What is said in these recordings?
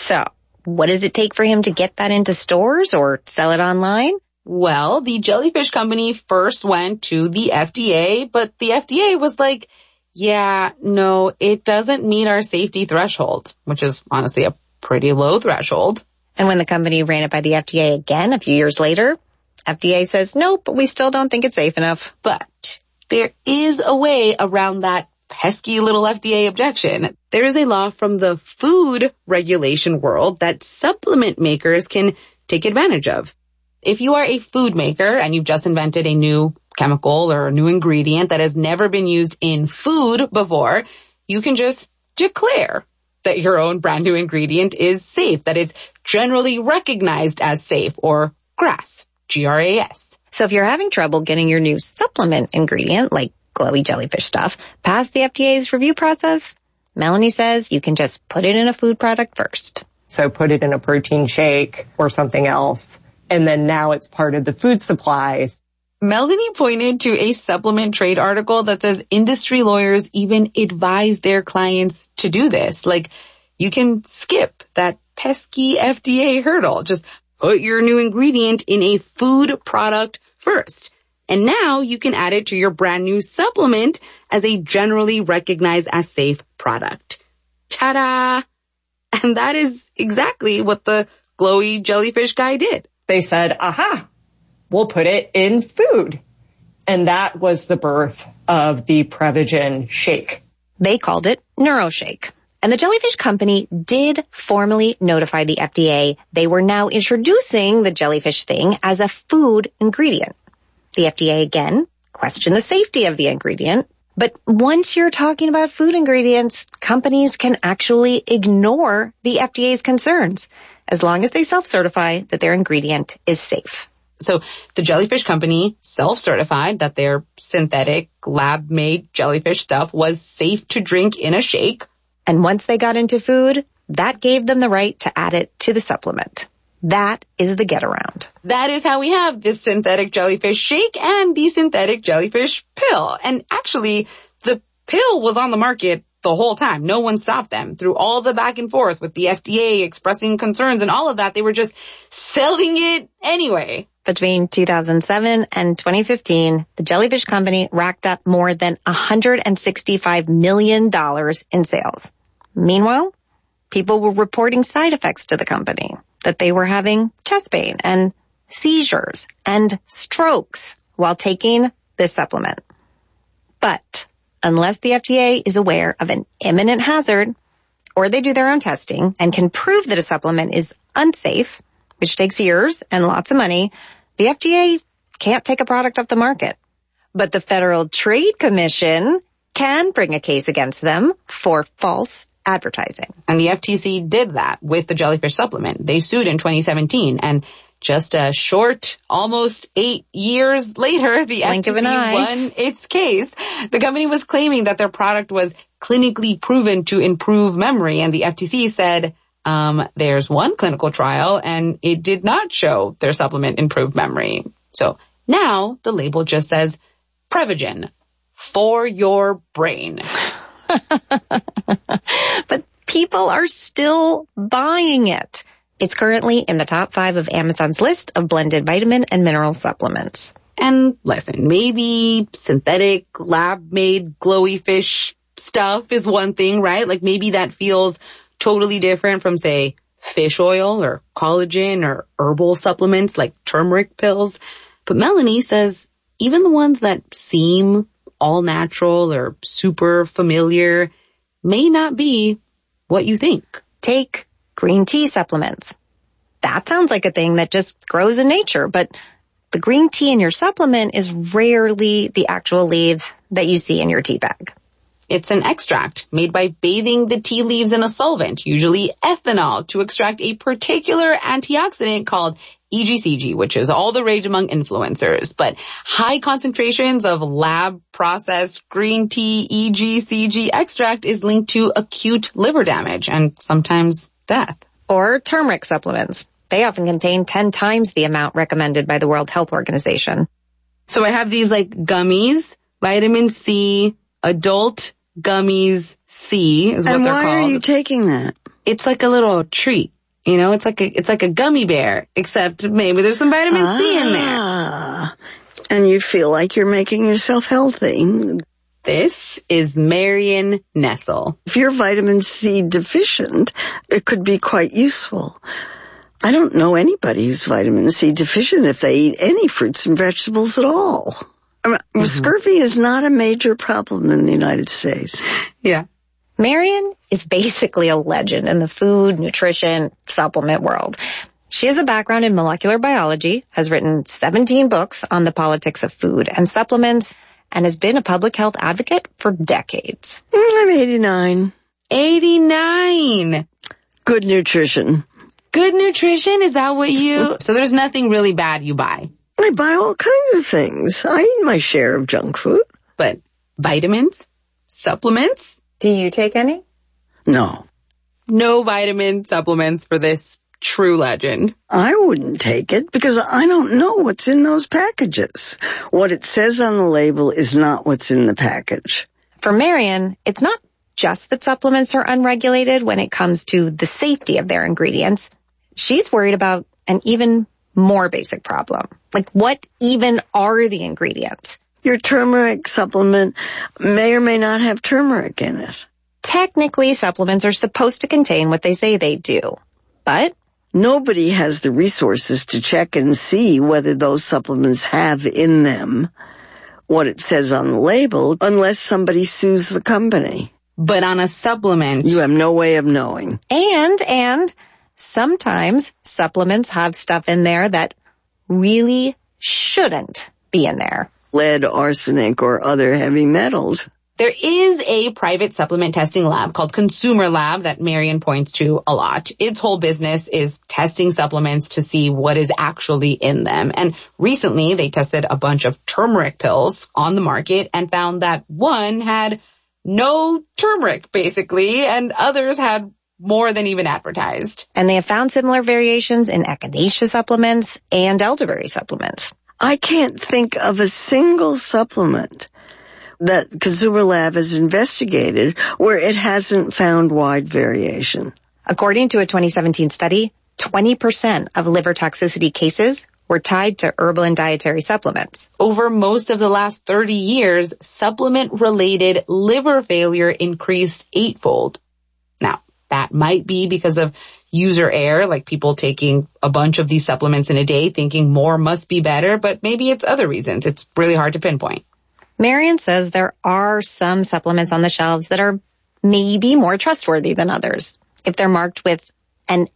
So, what does it take for him to get that into stores or sell it online? Well, the jellyfish company first went to the FDA, but the FDA was like, yeah, no, it doesn't meet our safety threshold, which is honestly a pretty low threshold. And when the company ran it by the FDA again a few years later, FDA says, nope, but we still don't think it's safe enough. But there is a way around that pesky little FDA objection. There is a law from the food regulation world that supplement makers can take advantage of. If you are a food maker and you've just invented a new chemical or a new ingredient that has never been used in food before, you can just declare that your own brand new ingredient is safe, that it's generally recognized as safe, or GRAS, G-R-A-S. So if you're having trouble getting your new supplement ingredient, like glowy jellyfish stuff, past the FDA's review process, Melanie says you can just put it in a food product first. So put it in a protein shake or something else, and then now it's part of the food supplies. Melanie pointed to a supplement trade article that says industry lawyers even advise their clients to do this. Like, you can skip that pesky FDA hurdle. Just put your new ingredient in a food product first. And now you can add it to your brand new supplement as a generally recognized as safe product. Ta-da! And that is exactly what the glowy jellyfish guy did. They said, aha, we'll put it in food. And that was the birth of the Prevagen shake. They called it NeuroShake. And the jellyfish company did formally notify the FDA they were now introducing the jellyfish thing as a food ingredient. The FDA again questioned the safety of the ingredient. But once you're talking about food ingredients, companies can actually ignore the FDA's concerns as long as they self-certify that their ingredient is safe. So the jellyfish company self-certified that their synthetic lab-made jellyfish stuff was safe to drink in a shake. And once they got into food, that gave them the right to add it to the supplement. That is the get around. That is how we have this synthetic jellyfish shake and the synthetic jellyfish pill. And actually, the pill was on the market the whole time. No one stopped them. Through all the back and forth with the FDA expressing concerns and all of that, they were just selling it anyway. Between 2007 and 2015, the jellyfish company racked up more than $165 million in sales. Meanwhile, people were reporting side effects to the company, that they were having chest pain and seizures and strokes while taking this supplement. But unless the FDA is aware of an imminent hazard, or they do their own testing and can prove that a supplement is unsafe, which takes years and lots of money, the FDA can't take a product off the market. But the Federal Trade Commission can bring a case against them for false advertising. And the FTC did that with the jellyfish supplement. They sued in 2017, and just a short, almost 8 years later, the FTC won its case. The company was claiming that their product was clinically proven to improve memory, and the FTC said, there's one clinical trial, and it did not show their supplement improved memory. So now the label just says Prevagen for your brain. But people are still buying it. It's currently in the top 5 of Amazon's list of blended vitamin and mineral supplements. And listen, maybe synthetic lab-made glowy fish stuff is one thing, right? Like maybe that feels totally different from, say, fish oil or collagen or herbal supplements like turmeric pills. But Melanie says even the ones that seem all natural or super familiar may not be what you think. Take green tea supplements. That sounds like a thing that just grows in nature, but the green tea in your supplement is rarely the actual leaves that you see in your tea bag. It's an extract made by bathing the tea leaves in a solvent, usually ethanol, to extract a particular antioxidant called EGCG, which is all the rage among influencers. But high concentrations of lab-processed green tea EGCG extract is linked to acute liver damage and sometimes death. Or turmeric supplements. They often contain 10 times the amount recommended by the World Health Organization. So I have these like gummies, vitamin C, adult gummies C is what they're called. And why are you taking that? It's like a little treat. You know, it's like a gummy bear, except maybe there's some vitamin C in there. And you feel like you're making yourself healthy. This is Marion Nestle. If you're vitamin C deficient, it could be quite useful. I don't know anybody who's vitamin C deficient if they eat any fruits and vegetables at all. Scurvy is not a major problem in the United States. Yeah. Marion is basically a legend in the food, nutrition, supplement world. She has a background in molecular biology, has written 17 books on the politics of food and supplements, and has been a public health advocate for decades. I'm 89. 89! Good nutrition. Good nutrition? Is that what you... So there's nothing really bad you buy? I buy all kinds of things. I eat my share of junk food. But vitamins? Supplements? Do you take any? No. No vitamin supplements for this true legend. I wouldn't take it because I don't know what's in those packages. What it says on the label is not what's in the package. For Marion, it's not just that supplements are unregulated when it comes to the safety of their ingredients. She's worried about an even more basic problem. Like, what even are the ingredients? Your turmeric supplement may or may not have turmeric in it. Technically, supplements are supposed to contain what they say they do, but nobody has the resources to check and see whether those supplements have in them what it says on the label unless somebody sues the company. But on a supplement, you have no way of knowing. And sometimes supplements have stuff in there that really shouldn't be in there. Lead, arsenic, or other heavy metals. There is a private supplement testing lab called Consumer Lab that Marion points to a lot. Its whole business is testing supplements to see what is actually in them. And recently they tested a bunch of turmeric pills on the market and found that one had no turmeric, basically, and others had more than even advertised. And they have found similar variations in echinacea supplements and elderberry supplements. I can't think of a single supplement that Consumer Lab has investigated where it hasn't found wide variation. According to a 2017 study, 20% of liver toxicity cases were tied to herbal and dietary supplements. Over most of the last 30 years, supplement-related liver failure increased 8-fold. Now, that might be because of user error, like people taking a bunch of these supplements in a day thinking more must be better, but maybe it's other reasons. It's really hard to pinpoint. Marion says there are some supplements on the shelves that are maybe more trustworthy than others. If they're marked with an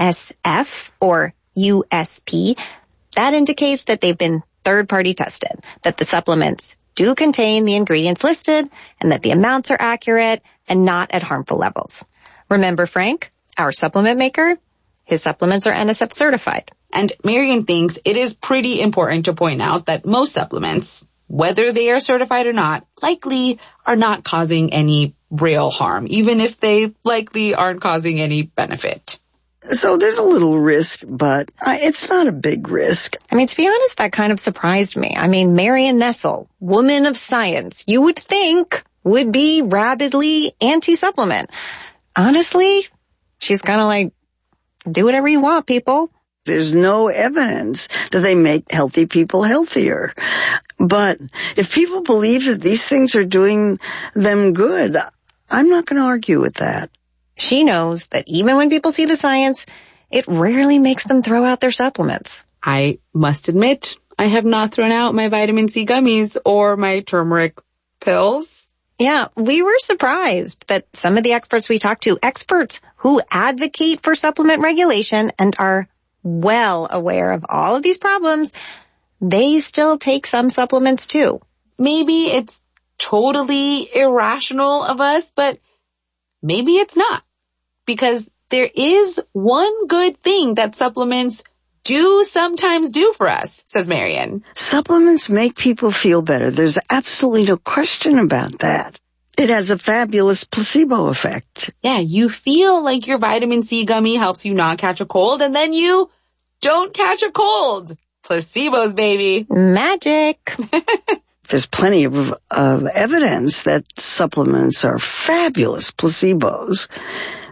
NSF or USP, that indicates that they've been third-party tested, that the supplements do contain the ingredients listed, and that the amounts are accurate and not at harmful levels. Remember Frank, our supplement maker? His supplements are NSF certified. And Marion thinks it is pretty important to point out that most supplements, whether they are certified or not, likely are not causing any real harm, even if they likely aren't causing any benefit. So there's a little risk, but it's not a big risk. I mean, to be honest, that kind of surprised me. I mean, Marion Nestle, woman of science, you would think would be rabidly anti-supplement. Honestly, she's kind of like, do whatever you want, people. There's no evidence that they make healthy people healthier. But if people believe that these things are doing them good, I'm not going to argue with that. She knows that even when people see the science, it rarely makes them throw out their supplements. I must admit, I have not thrown out my vitamin C gummies or my turmeric pills. Yeah, we were surprised that some of the experts we talked to, experts who advocate for supplement regulation and are well aware of all of these problems, they still take some supplements too. Maybe it's totally irrational of us, but maybe it's not. Because there is one good thing that supplements do sometimes do for us, says Marion. Supplements make people feel better. There's absolutely no question about that. It has a fabulous placebo effect. Yeah, you feel like your vitamin C gummy helps you not catch a cold, and then you don't catch a cold. Placebos, baby. Magic. There's plenty of evidence that supplements are fabulous placebos.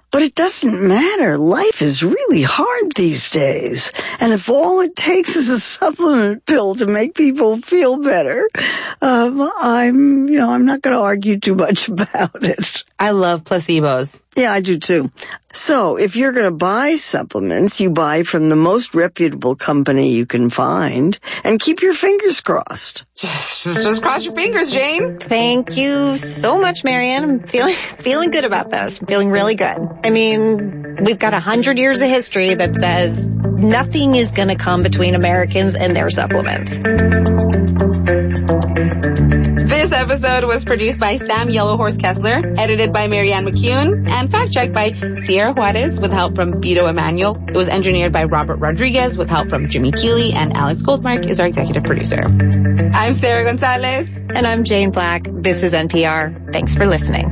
But it doesn't matter. Life is really hard these days. And if all it takes is a supplement pill to make people feel better, I'm not going to argue too much about it. I love placebos. Yeah, I do too. So if you're going to buy supplements, you buy from the most reputable company you can find and keep your fingers crossed. Just cross your fingers, Jane. Thank you so much, Marianne. I'm feeling good about this. I'm feeling really good. I mean, we've got 100 years of history that says nothing is going to come between Americans and their supplements. This episode was produced by Sam Yellowhorse Kessler, edited by Marianne McCune, and fact-checked by Sierra Juarez with help from Vito Emanuel. It was engineered by Robert Rodriguez with help from Jimmy Keeley, and Alex Goldmark is our executive producer. I'm Sarah Gonzalez. And I'm Jane Black. This is NPR. Thanks for listening.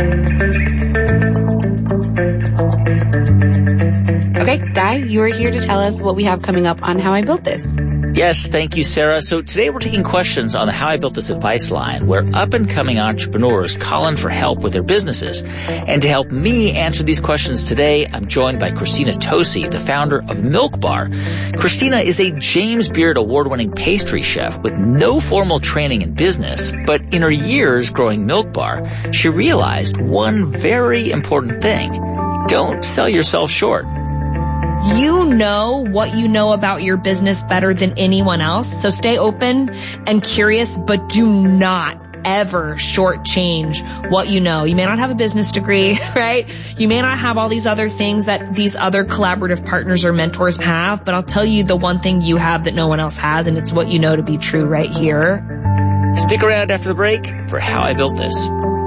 Okay, Guy, you are here to tell us what we have coming up on How I Built This. Yes, thank you, Sarah. So today we're taking questions on the How I Built This advice line, where up-and-coming entrepreneurs call in for help with their businesses. And to help me answer these questions today, I'm joined by Christina Tosi, the founder of Milk Bar. Christina is a James Beard award-winning pastry chef with no formal training in business, but in her years growing Milk Bar, she realized one very important thing. Don't sell yourself short. You know what you know about your business better than anyone else. So stay open and curious, but do not ever shortchange what you know. You may not have a business degree, right? You may not have all these other things that these other collaborative partners or mentors have, but I'll tell you the one thing you have that no one else has, and it's what you know to be true right here. Stick around after the break for How I Built This.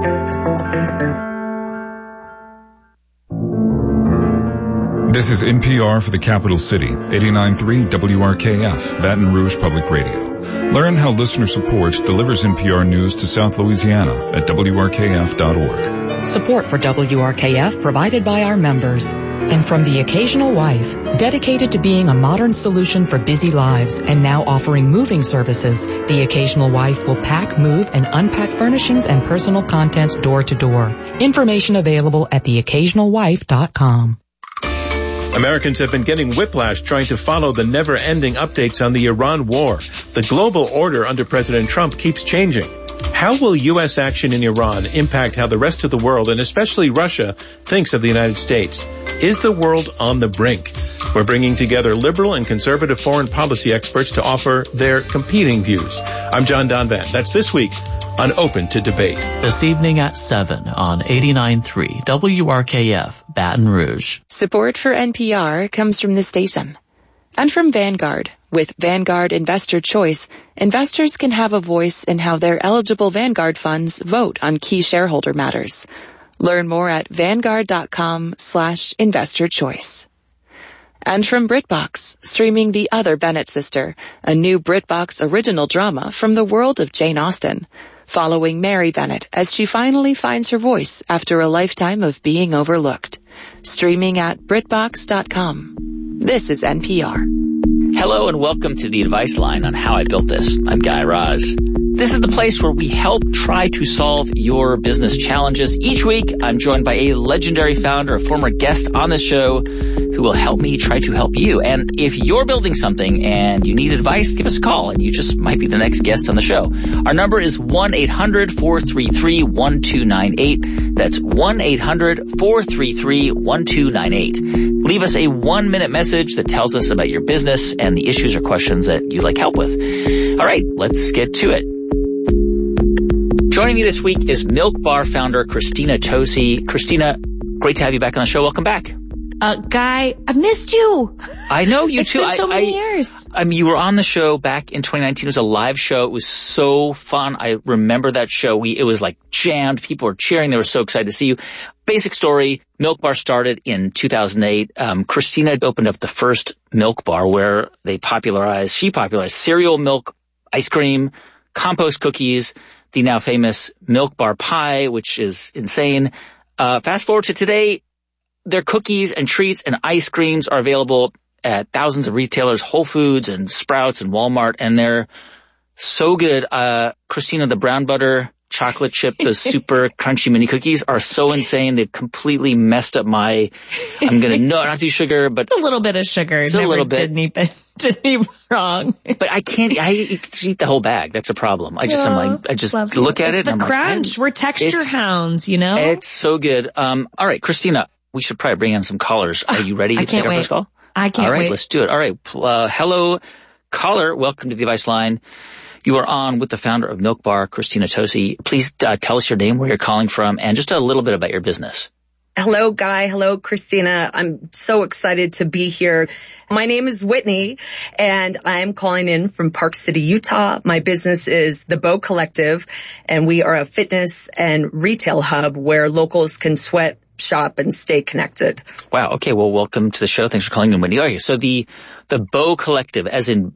This is NPR for the capital city, 89.3 WRKF, Baton Rouge Public Radio. Learn how listener support delivers NPR news to South Louisiana at WRKF.org. Support for WRKF provided by our members. And from The Occasional Wife, dedicated to being a modern solution for busy lives and now offering moving services, The Occasional Wife will pack, move, and unpack furnishings and personal contents door to door. Information available at theoccasionalwife.com. Americans have been getting whiplash trying to follow the never-ending updates on the Iran war. The global order under President Trump keeps changing. How will U.S. action in Iran impact how the rest of the world, and especially Russia, thinks of the United States? Is the world on the brink? We're bringing together liberal and conservative foreign policy experts to offer their competing views. I'm John Donvan. That's this week on Open to Debate. This evening at 7 on 89.3 WRKF, Baton Rouge. Support for NPR comes from this station and from Vanguard. With Vanguard Investor Choice, investors can have a voice in how their eligible Vanguard funds vote on key shareholder matters. Learn more at vanguard.com/investorchoice. And from BritBox, streaming The Other Bennett Sister, a new BritBox original drama from the world of Jane Austen, following Mary Bennett as she finally finds her voice after a lifetime of being overlooked. Streaming at BritBox.com. This is NPR. Hello and welcome to the Advice Line on How I Built This. I'm Guy Raz. This is the place where we help try to solve your business challenges. Each week, I'm joined by a legendary founder, a former guest on the show, who will help me try to help you. And if you're building something and you need advice, give us a call and you just might be the next guest on the show. Our number is 1-800-433-1298. That's 1-800-433-1298. Leave us a 1-minute message that tells us about your business and the issues or questions that you'd like help with. All right, let's get to it. Joining me this week is Milk Bar founder Christina Tosi. Christina, great to have you back on the show. Welcome back. Guy, I've missed you. I know you too. It's been so many years. I mean, you were on the show back in 2019. It was a live show. It was so fun. I remember that show. It was like jammed. People were cheering. They were so excited to see you. Basic story. Milk Bar started in 2008. Christina opened up the first Milk Bar where she popularized cereal milk ice cream, compost cookies, the now famous Milk Bar pie, which is insane. Fast forward to today. Their cookies and treats and ice creams are available at thousands of retailers, Whole Foods and Sprouts and Walmart, and they're so good. Christina, the brown butter chocolate chip, those super crunchy mini cookies are so insane. They've completely messed up my, not do sugar, but. It's a little bit of sugar. It's a little bit. Didn't eat wrong. But I eat the whole bag. That's a problem. I just look at it and I'm crunch. We're texture hounds, you know? It's so good. All right, Christina, we should probably bring in some callers. Are you ready to take our first call? I can't wait. All right, let's do it. All right. Hello, caller. Welcome to the Advice Line. You are on with the founder of Milk Bar, Christina Tosi. Please tell us your name, where you're calling from, and just a little bit about your business. Hello, Guy. Hello, Christina. I'm so excited to be here. My name is Whitney, and I'm calling in from Park City, Utah. My business is The Bow Collective, and we are a fitness and retail hub where locals can sweat, shop, and stay connected. Wow. Okay. Well, welcome to the show. Thanks for calling in, Whitney. Okay. So the Bow Collective, as in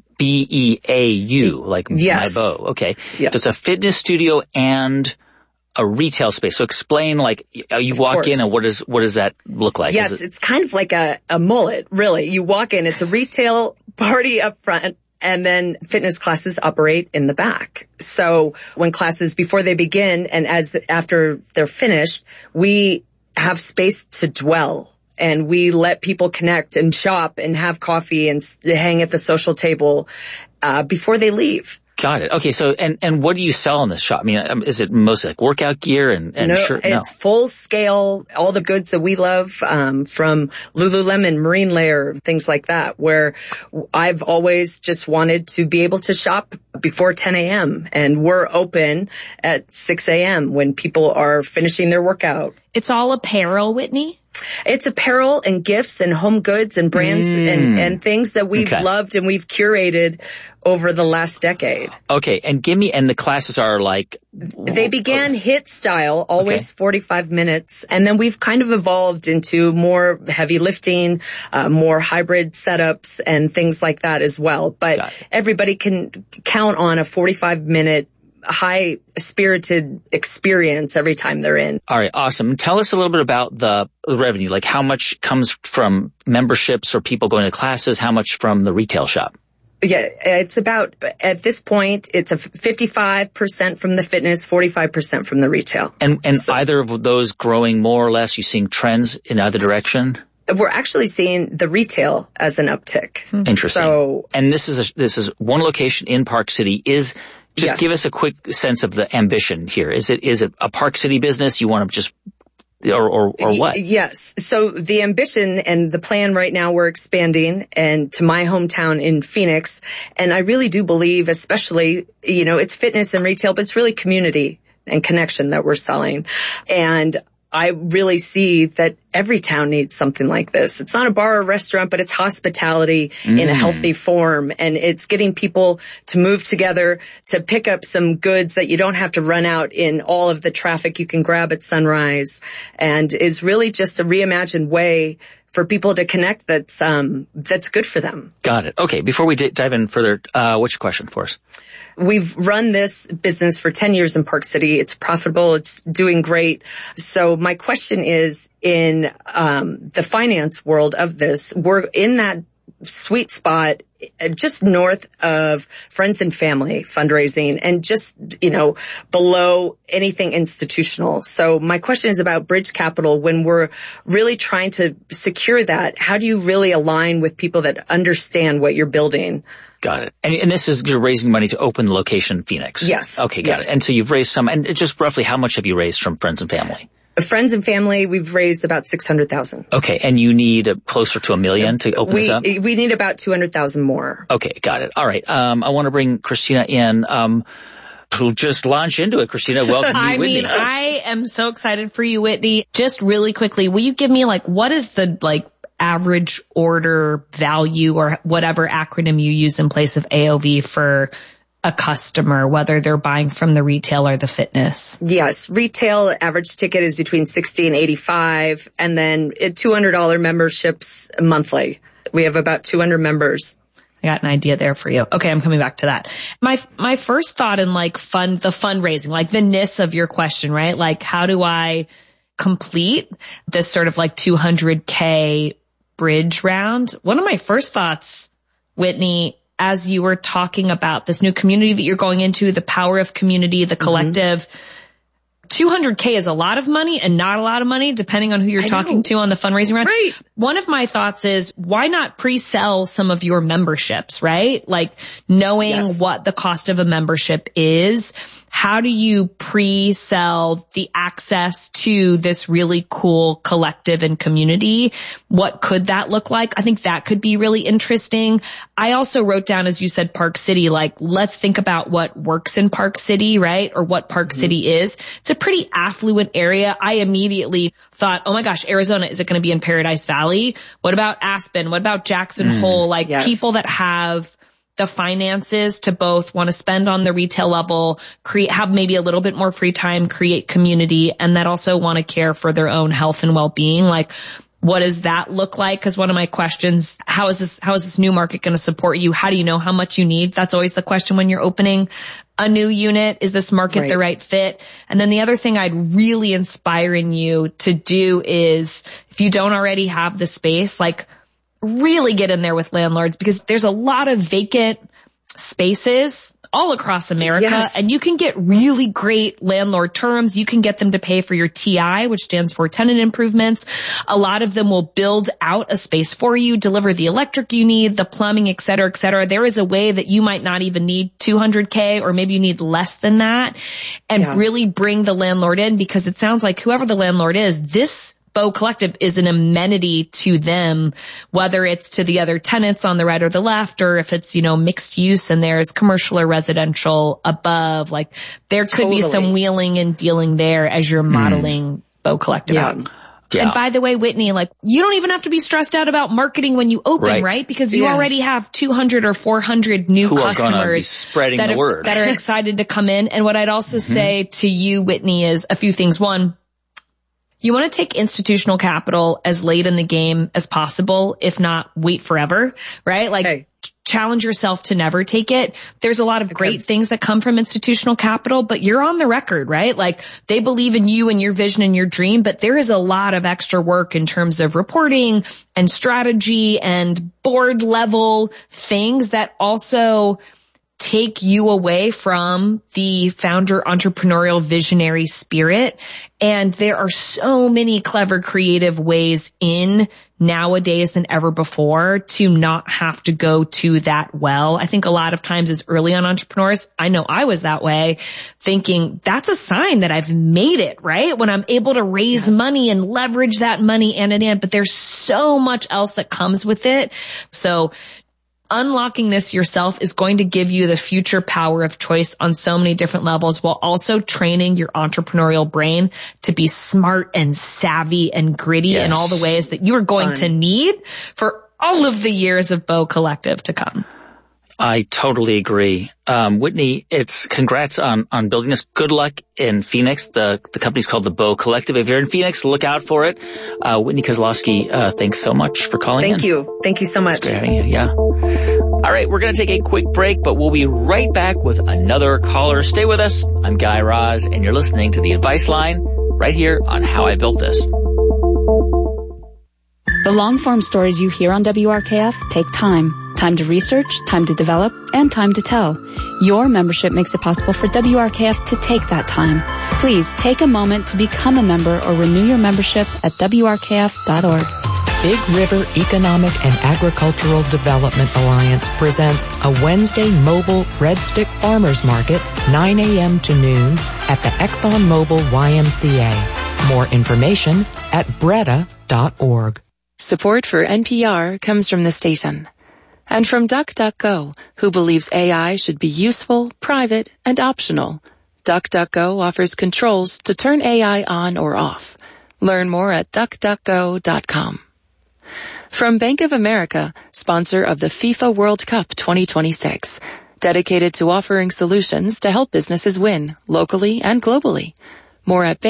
BEAU, like yes. My bow. Okay. Yes. So it's a fitness studio and a retail space. So explain, like, you walk in and what does that look like? Yes. It's kind of like a mullet, really. You walk in, it's a retail party up front. And then fitness classes operate in the back. So when classes, before they begin and after they're finished, we have space to dwell. And we let people connect and shop and have coffee and hang at the social table before they leave. Got it. Okay. So, and what do you sell in this shop? I mean, is it mostly like workout gear and shirt? No, it's full scale, all the goods that we love, from Lululemon, Marine Layer, things like that, where I've always just wanted to be able to shop before 10 a.m. and we're open at 6 a.m. when people are finishing their workout. It's all apparel, Whitney? It's apparel and gifts and home goods and brands and things that we've loved and we've curated over the last decade. Okay. And and the classes are like? They began HIIT style, always 45 minutes. And then we've kind of evolved into more heavy lifting, more hybrid setups and things like that as well. But everybody can count on a 45-minute high-spirited experience every time they're in. All right, awesome. Tell us a little bit about the revenue, like how much comes from memberships or people going to classes, how much from the retail shop? Yeah, it's about, at this point, it's a 55% from the fitness, 45% from the retail. And so, either of those growing more or less, you seeing trends in either direction? We're actually seeing the retail as an uptick. Interesting. So, and this is one location in Park City. Just give us a quick sense of the ambition here. Is it a Park City business? You want to just, or what? Yes. So the ambition and the plan right now, we're expanding and to my hometown in Phoenix. And I really do believe, especially, it's fitness and retail, but it's really community and connection that we're selling. And I really see that every town needs something like this. It's not a bar or restaurant, but it's hospitality in a healthy form. And it's getting people to move together, to pick up some goods that you don't have to run out in all of the traffic you can grab at Sunrise. And is really just a reimagined way for people to connect that's good for them. Got it. Okay. Before we dive in further, what's your question for us? We've run this business for 10 years in Park City. It's profitable. It's doing great. So my question is, in the finance world of this, we're in that sweet spot just north of friends and family fundraising and just, below anything institutional. So my question is about bridge capital. When we're really trying to secure that, how do you really align with people that understand what you're building? Got it. And this is, you're raising money to open the location in Phoenix? Yes. Okay, got it. And so you've raised some, and just roughly how much have you raised from friends and family? Friends and family, we've raised about $600,000. Okay, and you need closer to $1 million to open this up? We need about $200,000 more. Okay, got it. All right. I want to bring Christina in. We'll just launch into it. Christina, welcome to Whitney. I am so excited for you, Whitney. Just really quickly, will you give me what is the average order value or whatever acronym you use in place of AOV for a customer, whether they're buying from the retail or the fitness? Yes. Retail average ticket is between $60 and $85, and then $200 memberships monthly. We have about 200 members. I got an idea there for you. Okay, I'm coming back to that. My first thought in the fundraising, the ness of your question, right? How do I complete this sort of $200K bridge round? One of my first thoughts, Whitney, as you were talking about this new community that you're going into, the power of community, the collective, $200K is a lot of money and not a lot of money, depending on who you're talking to on the fundraising round. Right. One of my thoughts is, why not pre-sell some of your memberships, right? Like knowing what the cost of a membership is. How do you pre-sell the access to this really cool collective and community? What could that look like? I think that could be really interesting. I also wrote down, as you said, Park City, like let's think about what works in Park City, right? Or what Park City is. It's a pretty affluent area. I immediately thought, oh my gosh, Arizona, is it going to be in Paradise Valley? What about Aspen? What about Jackson Hole? Like people that have the finances to both want to spend on the retail level, have maybe a little bit more free time, create community, and that also want to care for their own health and well-being. Like, what does that look like? Because one of my questions, how is this new market going to support you? How do you know how much you need? That's always the question when you're opening a new unit. Is this market the right fit? And then the other thing I'd really inspiring you to do is, if you don't already have the space, like really get in there with landlords, because there's a lot of vacant spaces all across America, and you can get really great landlord terms. You can get them to pay for your TI, which stands for tenant improvements. A lot of them will build out a space for you, deliver the electric you need, the plumbing, et cetera, et cetera. There is a way that you might not even need $200K, or maybe you need less than that, and really bring the landlord in, because it sounds like whoever the landlord is, this Bow Collective is an amenity to them, whether it's to the other tenants on the right or the left, or if it's, mixed use and there's commercial or residential above. Like there could be some wheeling and dealing there as you're modeling Bow Collective out. Yeah. And by the way, Whitney, like you don't even have to be stressed out about marketing when you open, right? Because you already have 200 or 400 new customers spreading the word that are excited to come in. And what I'd also say to you, Whitney, is a few things. One, you want to take institutional capital as late in the game as possible, if not wait forever, right? Like challenge yourself to never take it. There's a lot of great things that come from institutional capital, but you're on the record, right? Like they believe in you and your vision and your dream, but there is a lot of extra work in terms of reporting and strategy and board level things that also take you away from the founder entrepreneurial visionary spirit. And there are so many clever, creative ways in nowadays than ever before to not have to go to that well. I think a lot of times as early on entrepreneurs, I know I was that way, thinking that's a sign that I've made it, right? When I'm able to raise money and leverage that money and, but there's so much else that comes with it. So unlocking this yourself is going to give you the future power of choice on so many different levels, while also training your entrepreneurial brain to be smart and savvy and gritty in all the ways that you are going to need for all of the years of Bow Collective to come. I totally agree. Whitney, congrats on building this. Good luck in Phoenix. The company's called the Bow Collective. If you're in Phoenix, look out for it. Whitney Kozlowski, thanks so much for calling in. Thank you. Thank you so much. It's great having you. Yeah. All right, we're going to take a quick break, but we'll be right back with another caller. Stay with us. I'm Guy Raz, and you're listening to The Advice Line right here on How I Built This. The long-form stories you hear on WRKF take time. Time to research, time to develop, and time to tell. Your membership makes it possible for WRKF to take that time. Please take a moment to become a member or renew your membership at WRKF.org. Big River Economic and Agricultural Development Alliance presents a Wednesday mobile Red Stick Farmers Market, 9 a.m. to noon at the ExxonMobil YMCA. More information at breda.org. Support for NPR comes from the station. And from DuckDuckGo, who believes AI should be useful, private, and optional. DuckDuckGo offers controls to turn AI on or off. Learn more at duckduckgo.com. From Bank of America, sponsor of the FIFA World Cup 2026, dedicated to offering solutions to help businesses win, locally and globally. More at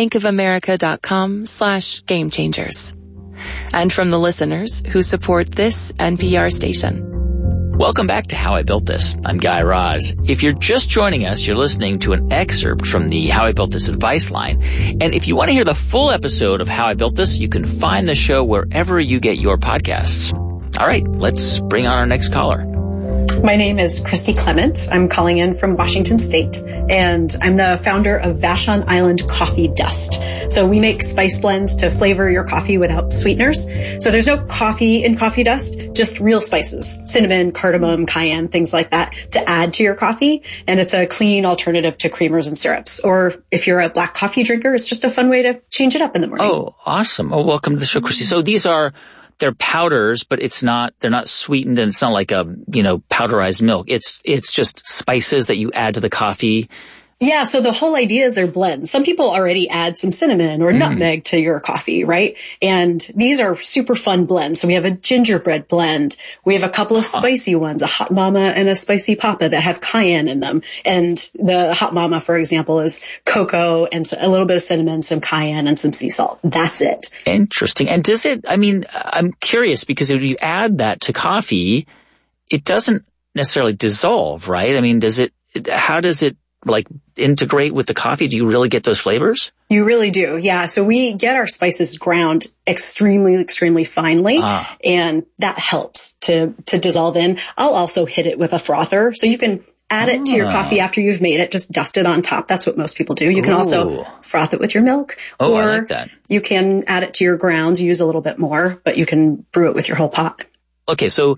bankofamerica.com/gamechangers. And from the listeners who support this NPR station. Welcome back to How I Built This. I'm Guy Raz. If you're just joining us, you're listening to an excerpt from the How I Built This advice line. And if you want to hear the full episode of How I Built This, you can find the show wherever you get your podcasts. All right, let's bring on our next caller. My name is Christy Clement. I'm calling in from Washington State, and I'm the founder of Vashon Island Coffee Dust. So we make spice blends to flavor your coffee without sweeteners. So there's no coffee in coffee dust, just real spices, cinnamon, cardamom, cayenne, things like that to add to your coffee. And it's a clean alternative to creamers and syrups. Or if you're a black coffee drinker, it's just a fun way to change it up in the morning. Oh, awesome. Oh, welcome to the show, Christy. So they're powders, but they're not sweetened, and it's not like powderized milk. It's just spices that you add to the coffee. Yeah, so the whole idea is they're blends. Some people already add some cinnamon or nutmeg to your coffee, right? And these are super fun blends. So we have a gingerbread blend. We have a couple of spicy ones, a hot mama and a spicy papa that have cayenne in them. And the hot mama, for example, is cocoa and a little bit of cinnamon, some cayenne, and some sea salt. That's it. Interesting. And I'm curious because if you add that to coffee, it doesn't necessarily dissolve, right? I mean, how does it integrate with the coffee? Do you really get those flavors? You really do. Yeah. So we get our spices ground extremely, extremely finely, and that helps to dissolve in. I'll also hit it with a frother. So you can add it to your coffee after you've made it. Just dust it on top. That's what most people do. You can also froth it with your milk. Oh, or I like that. You can add it to your grounds, use a little bit more, but you can brew it with your whole pot. Okay. So,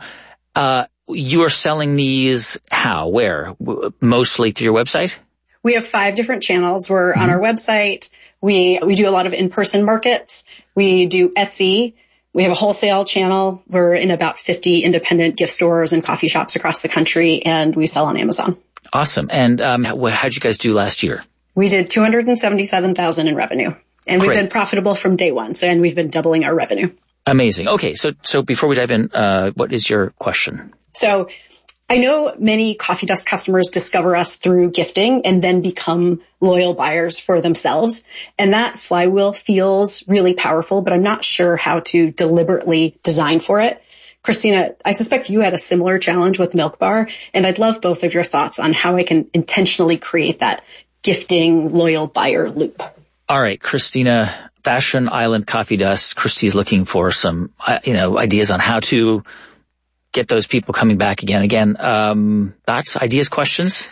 you are selling these how? Where? Mostly through your website? We have 5 different channels. We're on our website. We do a lot of in-person markets. We do Etsy. We have a wholesale channel. We're in about 50 independent gift stores and coffee shops across the country, and we sell on Amazon. Awesome. And how'd you guys do last year? We did $277,000 in revenue, and we've been profitable from day one. And we've been doubling our revenue. Amazing. Okay. So before we dive in, what is your question? So I know many Coffee Dust customers discover us through gifting and then become loyal buyers for themselves. And that flywheel feels really powerful, but I'm not sure how to deliberately design for it. Christina, I suspect you had a similar challenge with Milk Bar, and I'd love both of your thoughts on how I can intentionally create that gifting loyal buyer loop. All right, Christina, Vashon Island Coffee Dust. Christy's looking for some, ideas on how to get those people coming back again. Thoughts, ideas, questions?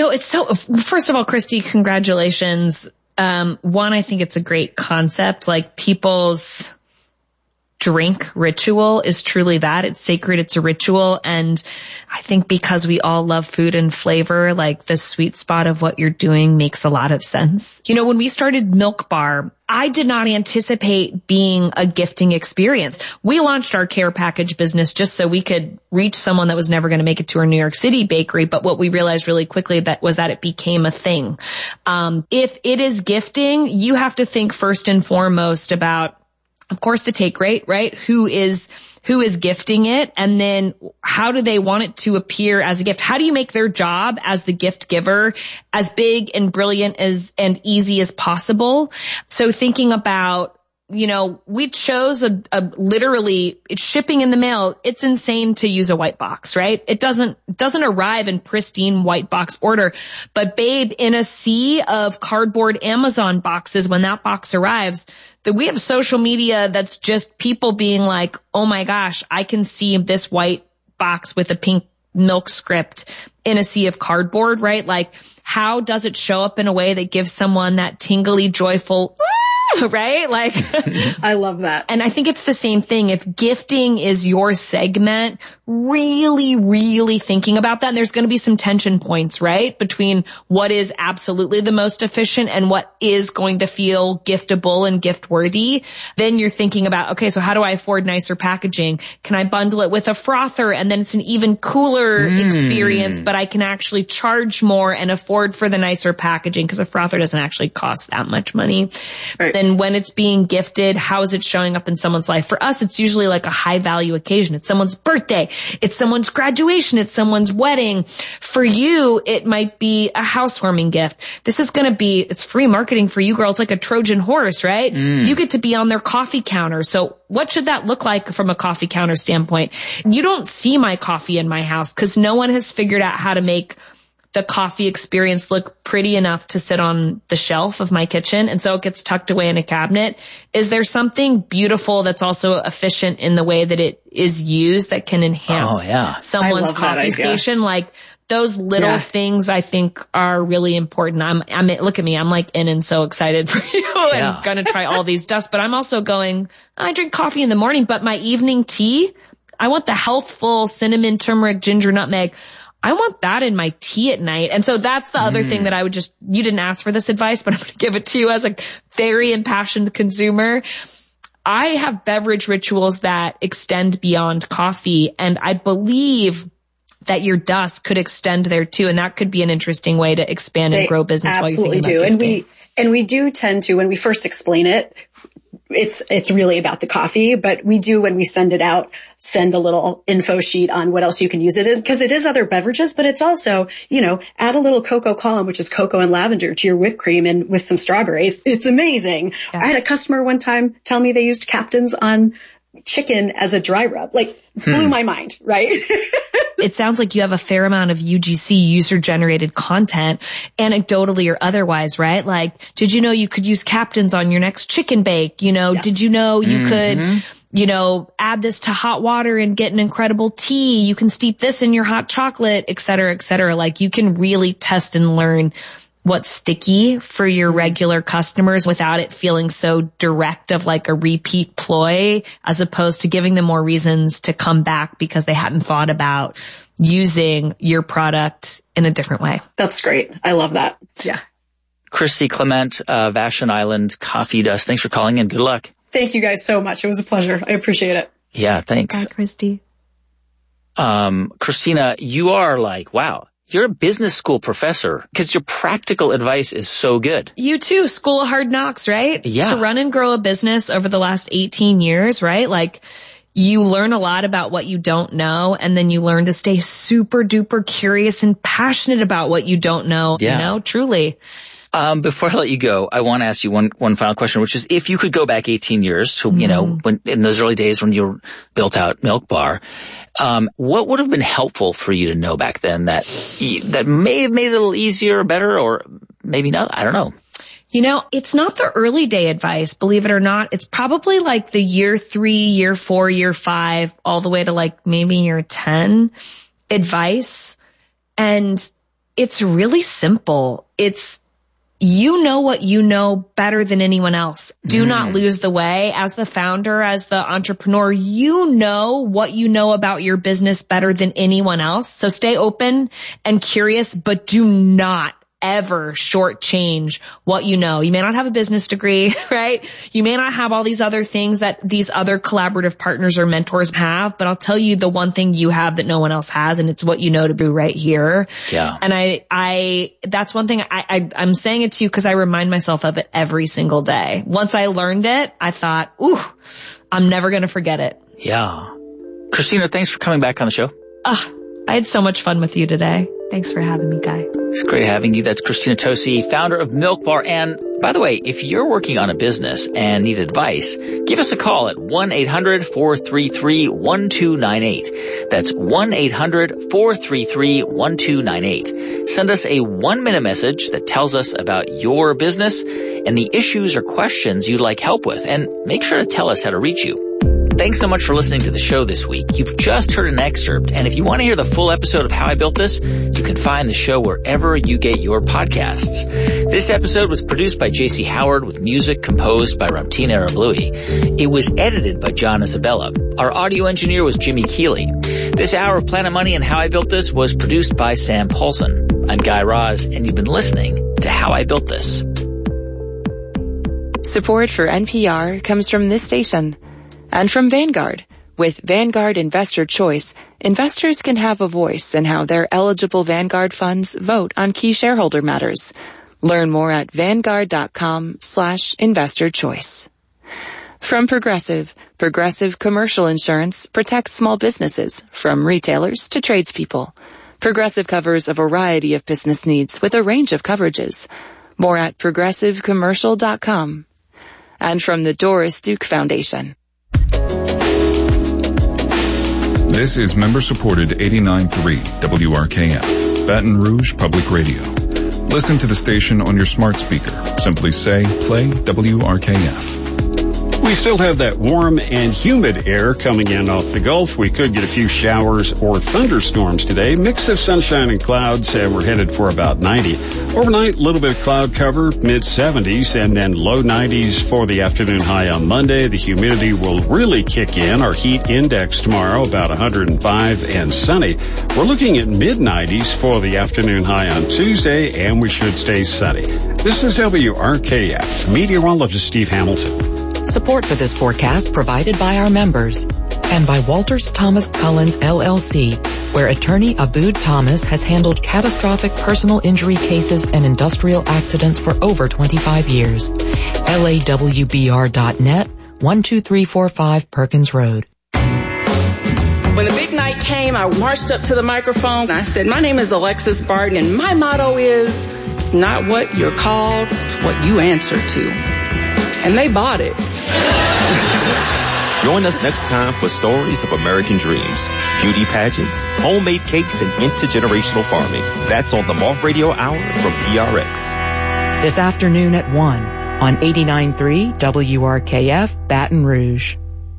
First of all, Christy, congratulations. One, I think it's a great concept. Like, people's drink ritual is truly that. It's sacred. It's a ritual. And I think because we all love food and flavor, like, the sweet spot of what you're doing makes a lot of sense. When we started Milk Bar, I did not anticipate being a gifting experience. We launched our care package business just so we could reach someone that was never going to make it to our New York City bakery. But what we realized really quickly was that it became a thing. If it is gifting, you have to think first and foremost about, of course, the take rate, right? Who is gifting it? And then how do they want it to appear as a gift? How do you make their job as the gift giver as big and brilliant and easy as possible? So thinking about, we chose literally shipping in the mail. It's insane to use a white box, right? It doesn't arrive in pristine white box order. But babe, in a sea of cardboard Amazon boxes, when that box arrives, that we have social media that's just people being like, oh my gosh, I can see this white box with a pink milk script in a sea of cardboard, right? Like, how does it show up in a way that gives someone that tingly, joyful, right? Like, I love that. And I think it's the same thing. If gifting is your segment, really, really thinking about that. And there's going to be some tension points, right? Between what is absolutely the most efficient and what is going to feel giftable and gift worthy. Then you're thinking about, okay, so how do I afford nicer packaging? Can I bundle it with a frother? And then it's an even cooler experience, but I can actually charge more and afford for the nicer packaging because a frother doesn't actually cost that much money. Right. Then when it's being gifted, how is it showing up in someone's life? For us, it's usually like a high value occasion. It's someone's birthday. It's someone's graduation. It's someone's wedding. For you, it might be a housewarming gift. This is going to be, it's free marketing for you, girl. It's like a Trojan horse, right? You get to be on their coffee counter. So what should that look like from a coffee counter standpoint? You don't see my coffee in my house because no one has figured out how to make the coffee experience look pretty enough to sit on the shelf of my kitchen. And so it gets tucked away in a cabinet. Is there something beautiful that's also efficient in the way that it is used that can enhance someone's coffee station? Like those little things I think are really important. I'm look at me. I'm like in and so excited for you and going to try all these dusts, but I'm also going, I drink coffee in the morning, but my evening tea, I want the healthful cinnamon, turmeric, ginger, nutmeg. I want that in my tea at night. And so that's the other thing that I would you didn't ask for this advice, but I'm going to give it to you as a very impassioned consumer. I have beverage rituals that extend beyond coffee, and I believe that your dust could extend there too. And that could be an interesting way to expand and grow business while you're thinking about gifting. And we do tend to, when we first explain it, it's really about the coffee, but we do, when we send it out, send a little info sheet on what else you can use it in, because it is other beverages, but it's also, add a little cocoa column, which is cocoa and lavender, to your whipped cream and with some strawberries. It's amazing. Yeah. I had a customer one time tell me they used Captain's on chicken as a dry rub. Blew my mind, right? It sounds like you have a fair amount of UGC, user-generated content, anecdotally or otherwise, right? Like, did you know you could use Captain's on your next chicken bake? Did you know you could, add this to hot water and get an incredible tea? You can steep this in your hot chocolate, et cetera, et cetera. Like, you can really test and learn what's sticky for your regular customers without it feeling so direct of like a repeat ploy, as opposed to giving them more reasons to come back because they hadn't thought about using your product in a different way. That's great. I love that. Yeah. Christy Clement, Vashon Island Coffee Dust. Thanks for calling in. Good luck. Thank you guys so much. It was a pleasure. I appreciate it. Yeah, thanks. Bye, Christy. Christina, you are wow. You're a business school professor because your practical advice is so good. You too, School of Hard Knocks, right? Yeah. To run and grow a business over the last 18 years, right? You learn a lot about what you don't know, and then you learn to stay super duper curious and passionate about what you don't know, truly. Before I let you go, I want to ask you one final question, which is if you could go back 18 years to, when in those early days when you built out Milk Bar, what would have been helpful for you to know back then that may have made it a little easier or better, or maybe not? I don't know. It's not the early day advice, believe it or not. It's probably like the year 3, year 4, year 5, all the way to maybe year 10 advice. And it's really simple. It's, what you know better than anyone else. Do not lose the way. As the founder, as the entrepreneur, you know what you know about your business better than anyone else. So stay open and curious, but do not ever shortchange what you know. You may not have a business degree, right? You may not have all these other things that these other collaborative partners or mentors have, but I'll tell you the one thing you have that no one else has, and it's what you know to do right here. Yeah. And that's one thing I'm saying it to you because I remind myself of it every single day. Once I learned it, I thought, I'm never going to forget it. Yeah. Christina, thanks for coming back on the show. I had so much fun with you today. Thanks for having me, Guy. It's great having you. That's Christina Tosi, founder of Milk Bar. And by the way, if you're working on a business and need advice, give us a call at 1-800-433-1298. That's 1-800-433-1298. Send us a 1-minute message that tells us about your business and the issues or questions you'd like help with. And make sure to tell us how to reach you. Thanks so much for listening to the show this week. You've just heard an excerpt, and if you want to hear the full episode of How I Built This, you can find the show wherever you get your podcasts. This episode was produced by JC Howard with music composed by Ramtin Arablouei. It was edited by John Isabella. Our audio engineer was Jimmy Keeley. This hour of Planet Money and How I Built This was produced by Sam Paulson. I'm Guy Raz, and you've been listening to How I Built This. Support for NPR comes from this station and from Vanguard. With Vanguard Investor Choice, investors can have a voice in how their eligible Vanguard funds vote on key shareholder matters. Learn more at Vanguard.com/investor choice. From Progressive, Progressive Commercial Insurance protects small businesses, from retailers to tradespeople. Progressive covers a variety of business needs with a range of coverages. More at progressivecommercial.com. And from the Doris Duke Foundation. This is member-supported 89.3 WRKF. Baton Rouge Public Radio. Listen to the station on your smart speaker. Simply say, play WRKF. We still have that warm and humid air coming in off the Gulf. We could get a few showers or thunderstorms today. Mix of sunshine and clouds, and we're headed for about 90. Overnight, a little bit of cloud cover, mid-70s, and then low 90s for the afternoon high on Monday. The humidity will really kick in. Our heat index tomorrow, about 105 and sunny. We're looking at mid-90s for the afternoon high on Tuesday, and we should stay sunny. This is WRKF. Meteorologist Steve Hamilton. Support for this forecast provided by our members and by Walters Thomas Cullens LLC, where attorney Abood Thomas has handled catastrophic personal injury cases and industrial accidents for over 25 years. LAWBR.net, 12345 Perkins Road. When the big night came, I marched up to the microphone and I said, my name is Alexis Barton, and my motto is, it's not what you're called, it's what you answer to. And they bought it. Join us next time for stories of American dreams, beauty pageants, homemade cakes, and intergenerational farming. That's on the Moth Radio Hour from PRX. This afternoon at 1 on 89.3 WRKF Baton Rouge.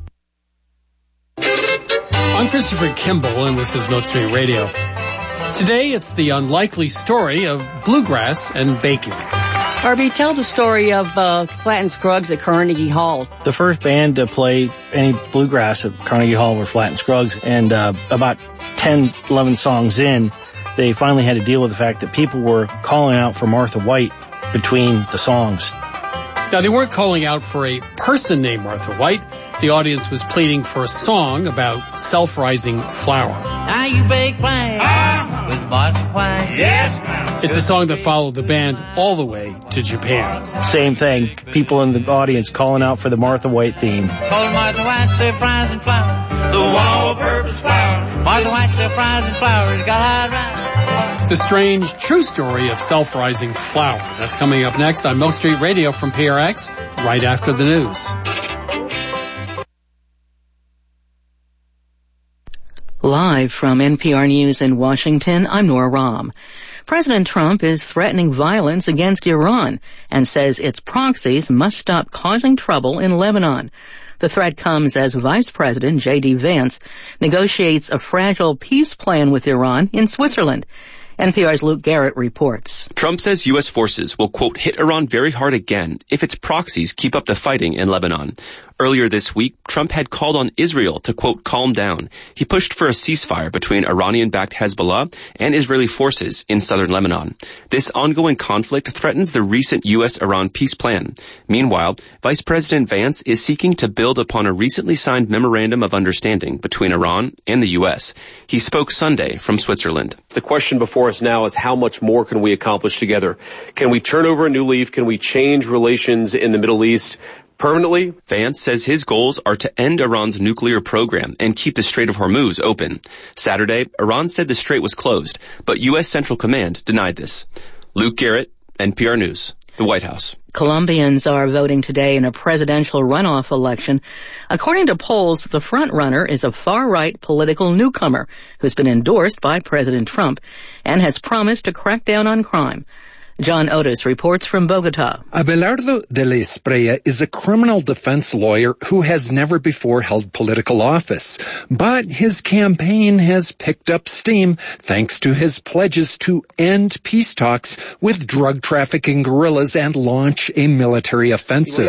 I'm Christopher Kimball, and this is Milk Street Radio. Today, it's the unlikely story of bluegrass and baking. Harvey, tell the story of Flatt and Scruggs at Carnegie Hall. The first band to play any bluegrass at Carnegie Hall were Flatt and Scruggs, and about 10, 11 songs in, they finally had to deal with the fact that people were calling out for Martha White between the songs. Now, they weren't calling out for a person named Martha White. The audience was pleading for a song about self-rising flour. Now you bake plain with Martha White. Yes, ma'am. It's a song that followed the band all the way to Japan. Same thing. People in the audience calling out for the Martha White theme. Call Martha White self-rising flour. The all-purpose flour. Martha White self-rising flour has got right. The strange, true story of self-rising flour. That's coming up next on Milk Street Radio from PRX, right after the news. Live from NPR News in Washington, I'm Nora Rahm. President Trump is threatening violence against Iran and says its proxies must stop causing trouble in Lebanon. The threat comes as Vice President J.D. Vance negotiates a fragile peace plan with Iran in Switzerland. NPR's Luke Garrett reports. Trump says U.S. forces will, quote, hit Iran very hard again if its proxies keep up the fighting in Lebanon. Earlier this week, Trump had called on Israel to, quote, calm down. He pushed for a ceasefire between Iranian-backed Hezbollah and Israeli forces in southern Lebanon. This ongoing conflict threatens the recent U.S.-Iran peace plan. Meanwhile, Vice President Vance is seeking to build upon a recently signed memorandum of understanding between Iran and the U.S. He spoke Sunday from Switzerland. The question before us now is how much more can we accomplish together? Can we turn over a new leaf? Can we change relations in the Middle East permanently? Vance says his goals are to end Iran's nuclear program and keep the Strait of Hormuz open. Saturday, Iran said the strait was closed, but U.S. Central Command denied this. Luke Garrett, NPR News, the White House. Colombians are voting today in a presidential runoff election. According to polls, the front-runner is a far-right political newcomer who's been endorsed by President Trump and has promised to crack down on crime. John Otis reports from Bogota. Abelardo de la Espriella is a criminal defense lawyer who has never before held political office. But his campaign has picked up steam thanks to his pledges to end peace talks with drug trafficking guerrillas and launch a military offensive.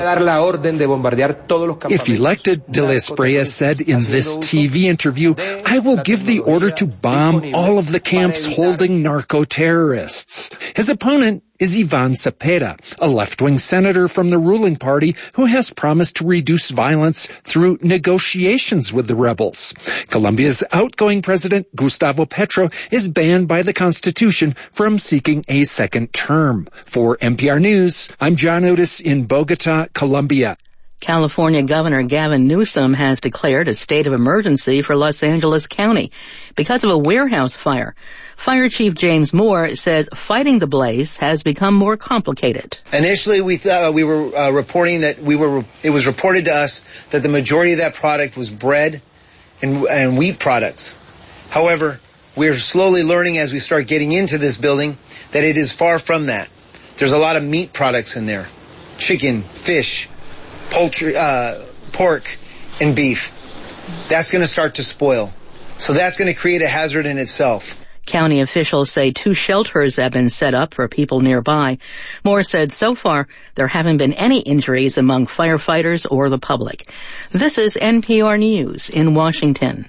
If elected, de la Espriella said in this TV interview, I will give the order to bomb all of the camps holding narco-terrorists. His opponent is Ivan Cepeda, a left-wing senator from the ruling party who has promised to reduce violence through negotiations with the rebels. Colombia's outgoing president, Gustavo Petro, is banned by the Constitution from seeking a second term. For NPR News, I'm John Otis in Bogota, Colombia. California Governor Gavin Newsom has declared a state of emergency for Los Angeles County because of a warehouse fire. Fire Chief James Moore says fighting the blaze has become more complicated. Initially, we thought we were reporting that it was reported to us that the majority of that product was bread and wheat products. However, we're slowly learning as we start getting into this building that it is far from that. There's a lot of meat products in there. Chicken, fish, poultry, pork, and beef. That's going to start to spoil. So that's going to create a hazard in itself. County officials say 2 shelters have been set up for people nearby. Moore said so far there haven't been any injuries among firefighters or the public. This is NPR News in Washington.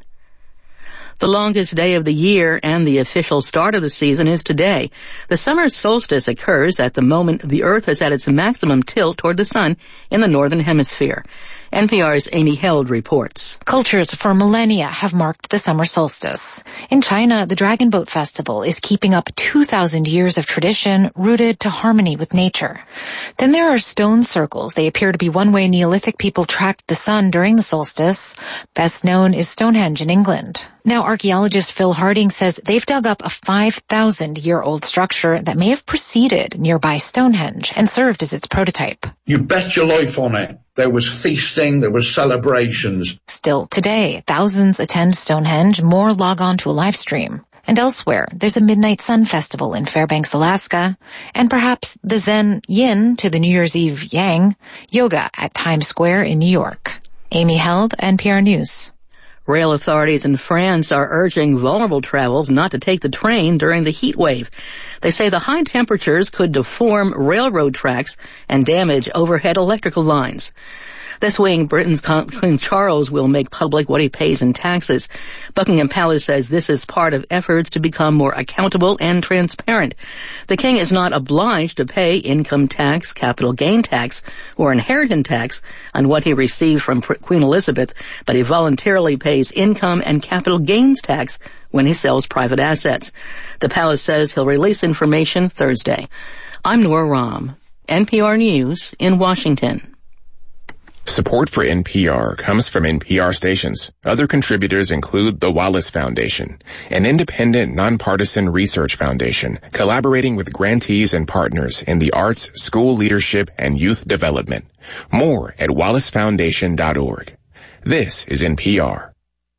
The longest day of the year and the official start of the season is today. The summer solstice occurs at the moment the Earth is at its maximum tilt toward the sun in the northern hemisphere. NPR's Amy Held reports. Cultures for millennia have marked the summer solstice. In China, the Dragon Boat Festival is keeping up 2,000 years of tradition rooted to harmony with nature. Then there are stone circles. They appear to be one way Neolithic people tracked the sun during the solstice. Best known is Stonehenge in England. Now, archaeologist Phil Harding says they've dug up a 5,000-year-old structure that may have preceded nearby Stonehenge and served as its prototype. You bet your life on it. There was feasting, there was celebrations. Still today, thousands attend Stonehenge, more log on to a live stream. And elsewhere, there's a Midnight Sun Festival in Fairbanks, Alaska, and perhaps the Zen Yin to the New Year's Eve Yang, yoga at Times Square in New York. Amy Held, NPR News. Rail authorities in France are urging vulnerable travelers not to take the train during the heat wave. They say the high temperatures could deform railroad tracks and damage overhead electrical lines. This week, Britain's King Charles will make public what he pays in taxes. Buckingham Palace says this is part of efforts to become more accountable and transparent. The king is not obliged to pay income tax, capital gain tax, or inheritance tax on what he received from Queen Elizabeth, but he voluntarily pays income and capital gains tax when he sells private assets. The palace says he'll release information Thursday. I'm Nora Rahm, NPR News in Washington. Support for NPR comes from NPR stations. Other contributors include the Wallace Foundation, an independent, nonpartisan research foundation collaborating with grantees and partners in the arts, school leadership, and youth development. More at wallacefoundation.org. This is NPR.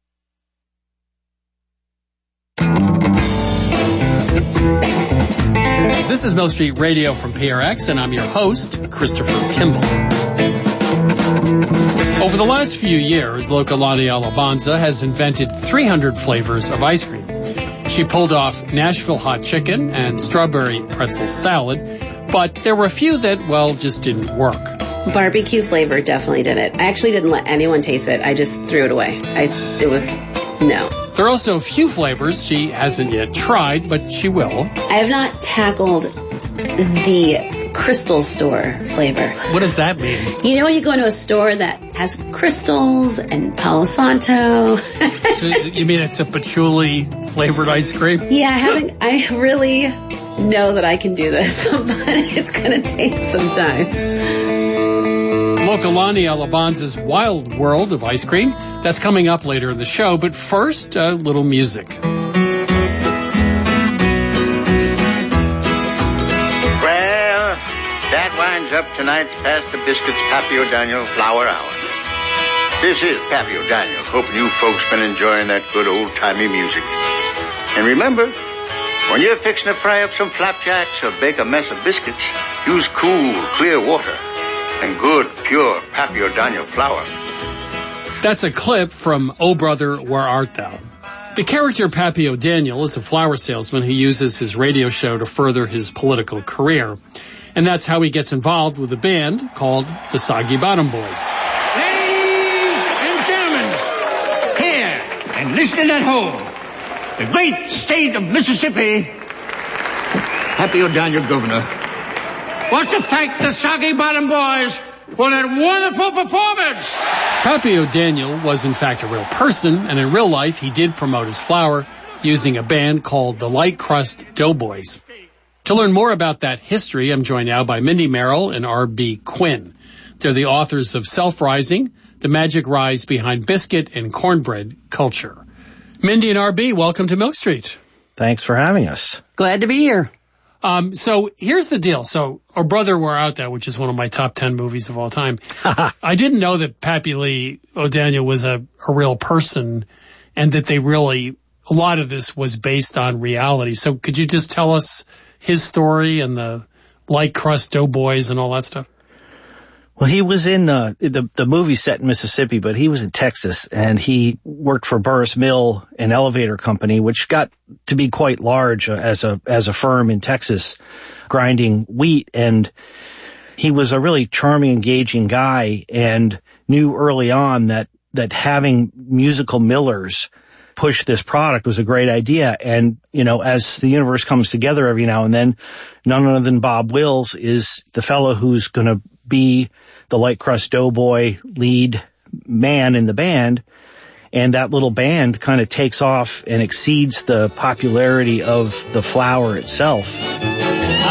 This is Milk Street Radio from PRX, and I'm your host, Christopher Kimball. Over the last few years, Lokalani Alabanza has invented 300 flavors of ice cream. She pulled off Nashville hot chicken and strawberry pretzel salad, but there were a few that, well, just didn't work. Barbecue flavor definitely did it. I actually didn't let anyone taste it. I just threw it away. No. There are also a few flavors she hasn't yet tried, but she will. I have not tackled the Crystal Store flavor. What does that mean? You know when you go into a store that has crystals and Palo Santo? So you mean it's a patchouli flavored ice cream? Yeah, I really know that I can do this, but it's going to take some time. Lokalani Alabanza's Wild World of Ice Cream. That's coming up later in the show, but first, a little music. That winds up tonight's Pass the Biscuits Pappy O'Daniel Flower Hour. This is Pappy O'Daniel, hoping you folks been enjoying that good old-timey music. And remember, when you're fixing to fry up some flapjacks or bake a mess of biscuits, use cool, clear water and good, pure Pappy O'Daniel flour. That's a clip from Oh Brother, Where Art Thou? The character Pappy O'Daniel is a flower salesman who uses his radio show to further his political career. And that's how he gets involved with a band called the Soggy Bottom Boys. Ladies and gentlemen, here and listening at home, the great state of Mississippi, Pappy O'Daniel Governor, wants to thank the Soggy Bottom Boys for that wonderful performance. Pappy O'Daniel was in fact a real person, and in real life he did promote his flour using a band called the Light Crust Doughboys. To learn more about that history, I'm joined now by Mindy Merrill and R.B. Quinn. They're the authors of Self-Rising, The Magic Rise Behind Biscuit and Cornbread Culture. Mindy and R.B., welcome to Milk Street. Thanks for having us. Glad to be here. So here's the deal. So, Oh Brother, Where Art Thou, which is one of my top 10 movies of all time. I didn't know that Pappy Lee O'Daniel was a real person and that they really a lot of this was based on reality. So could you just tell us his story and the light crust doughboys and all that stuff? Well, he was in the movie set in Mississippi, but he was in Texas, and he worked for Burris Mill, an elevator company, which got to be quite large as a firm in Texas, grinding wheat. And he was a really charming, engaging guy, and knew early on that having musical millers push this product was a great idea. And, you know, as the universe comes together every now and then, none other than Bob Wills is the fellow who's going to be the light crust doughboy lead man in the band. And that little band kind of takes off and exceeds the popularity of the flour itself.